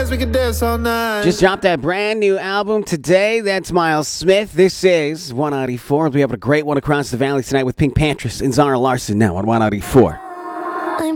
dance, we can dance all night. Just dropped that brand new album today. That's Miles Smith. This is 194. We'll be able to great one across the valley tonight with Pink Panthers and Zara Larson now on 194.